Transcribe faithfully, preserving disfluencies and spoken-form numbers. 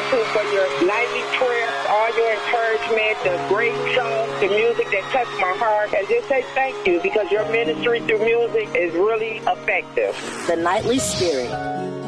gratitude for your nightly prayers, all your encouragement, the great songs, the music that touched my heart, and just say thank you because your ministry through music is really effective. The Nightly Spirit.